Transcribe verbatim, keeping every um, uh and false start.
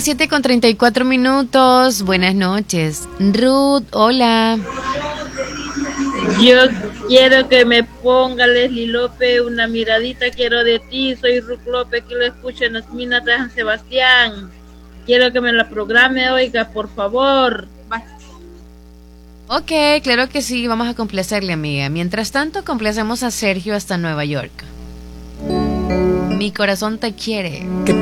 las siete con treinta y cuatro minutos. Buenas noches. Ruth, hola. Yo quiero que me ponga Leslie López una miradita, quiero de ti. Soy Ruth López, que lo escucho en las minas de San Sebastián. Quiero que me la programe, oiga, por favor. Bye. Ok, claro que sí, vamos a complacerle, amiga. Mientras tanto, complacemos a Sergio hasta Nueva York. Mi corazón te quiere.